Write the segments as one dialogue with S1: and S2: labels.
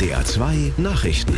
S1: NDR 2 Nachrichten.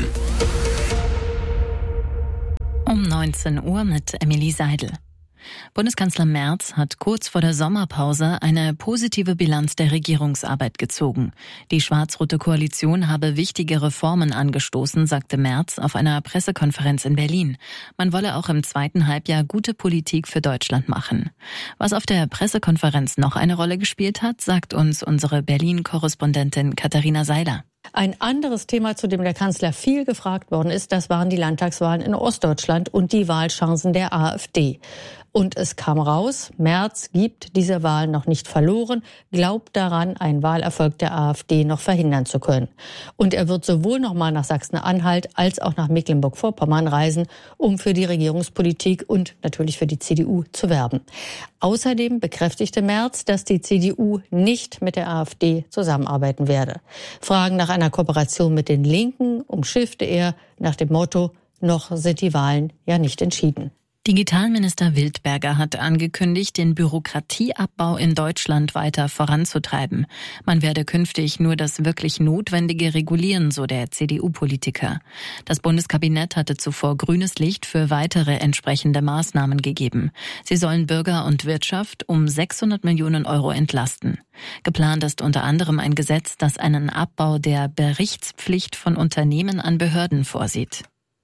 S2: Um 19 Uhr mit Emilie Seidel. Bundeskanzler Merz hat kurz vor der Sommerpause eine positive Bilanz der Regierungsarbeit gezogen. Die schwarz-rote Koalition habe wichtige Reformen angestoßen, sagte Merz auf einer Pressekonferenz in Berlin. Man wolle auch im zweiten Halbjahr gute Politik für Deutschland machen. Was auf der Pressekonferenz noch eine Rolle gespielt hat, sagt uns unsere Berlin-Korrespondentin Katharina Seiler.
S3: Ein anderes Thema, zu dem der Kanzler viel gefragt worden ist, das waren die Landtagswahlen in Ostdeutschland und die Wahlchancen der AfD. Und es kam raus, Merz gibt diese Wahl noch nicht verloren, glaubt daran, einen Wahlerfolg der AfD noch verhindern zu können. Und er wird sowohl nochmal nach Sachsen-Anhalt als auch nach Mecklenburg-Vorpommern reisen, um für die Regierungspolitik und natürlich für die CDU zu werben. Außerdem bekräftigte Merz, dass die CDU nicht mit der AfD zusammenarbeiten werde. Fragen nach einer Kooperation mit den Linken umschiffte er nach dem Motto, noch sind die Wahlen ja nicht entschieden.
S2: Digitalminister Wildberger hat angekündigt, den Bürokratieabbau in Deutschland weiter voranzutreiben. Man werde künftig nur das wirklich Notwendige regulieren, so der CDU-Politiker. Das Bundeskabinett hatte zuvor grünes Licht für weitere entsprechende Maßnahmen gegeben. Sie sollen Bürger und Wirtschaft um 600 Millionen Euro entlasten. Geplant ist unter anderem ein Gesetz, das einen Abbau der Berichtspflicht von Unternehmen an Behörden vorsieht.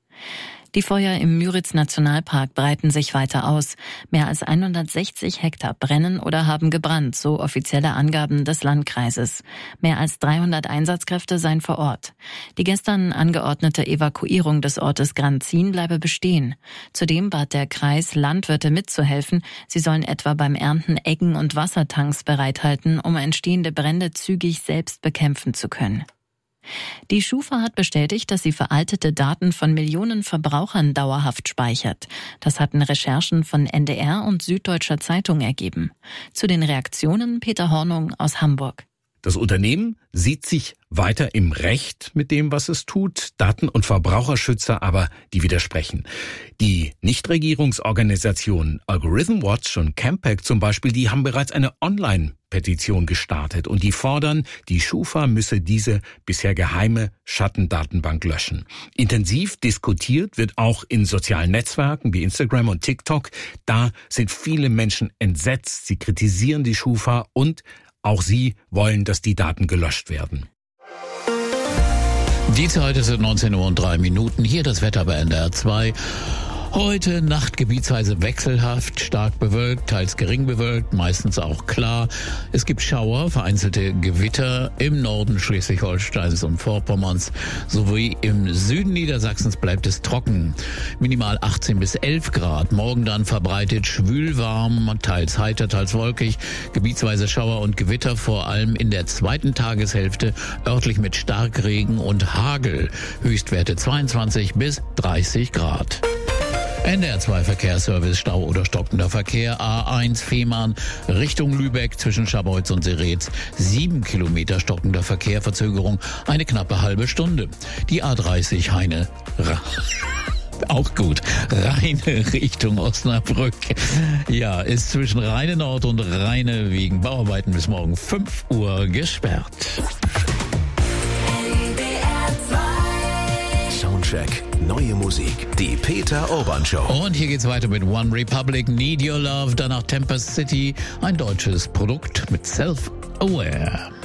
S2: Die Feuer im Müritz-Nationalpark breiten sich weiter aus. Mehr als 160 Hektar brennen oder haben gebrannt, so offizielle Angaben des Landkreises. Mehr als 300 Einsatzkräfte seien vor Ort. Die gestern angeordnete Evakuierung des Ortes Granzin bleibe bestehen. Zudem bat der Kreis Landwirte mitzuhelfen. Sie sollen etwa beim Ernten Eggen und Wassertanks bereithalten, um entstehende Brände zügig selbst bekämpfen zu können. Die Schufa hat bestätigt, dass sie veraltete Daten von Millionen Verbrauchern dauerhaft speichert. Das hatten Recherchen von NDR und Süddeutscher Zeitung ergeben. Zu den Reaktionen Peter Hornung aus Hamburg.
S4: Das Unternehmen sieht sich weiter im Recht mit dem, was es tut. Daten- und Verbraucherschützer aber, die widersprechen. Die Nichtregierungsorganisationen Algorithm Watch und Campact zum Beispiel, die haben bereits eine Online-Petition gestartet und die fordern, die Schufa müsse diese bisher geheime Schattendatenbank löschen. Intensiv diskutiert wird auch in sozialen Netzwerken wie Instagram und TikTok. Da sind viele Menschen entsetzt. Sie kritisieren die Schufa und auch sie wollen, dass die Daten gelöscht werden.
S5: Die Zeit ist 19:03 Uhr. Hier das Wetter bei NDR 2. Heute Nacht gebietsweise wechselhaft, stark bewölkt, teils gering bewölkt, meistens auch klar. Es gibt Schauer, vereinzelte Gewitter im Norden Schleswig-Holsteins und Vorpommerns sowie im Süden Niedersachsens bleibt es trocken. Minimal 18 bis 11 Grad. Morgen dann verbreitet schwül warm, teils heiter, teils wolkig. Gebietsweise Schauer und Gewitter, vor allem in der zweiten Tageshälfte, örtlich mit Starkregen und Hagel. Höchstwerte 22 bis 30 Grad. NDR 2 Verkehrsservice, Stau oder stockender Verkehr. A1 Fehmarn Richtung Lübeck zwischen Scharbeutz und Seretz. 7 Kilometer stockender Verkehr, Verzögerung eine knappe halbe Stunde. Die A30 Heine. Auch gut. Rheine Richtung Osnabrück. Ja, ist zwischen Rheine Nord und Rheine wegen Bauarbeiten bis morgen 5 Uhr gesperrt.
S1: Soundcheck. Neue Musik. Die Peter Urban Show.
S5: Und hier geht's weiter mit One Republic, Need Your Love, danach Tempest City, ein deutsches Produkt mit Self-Aware.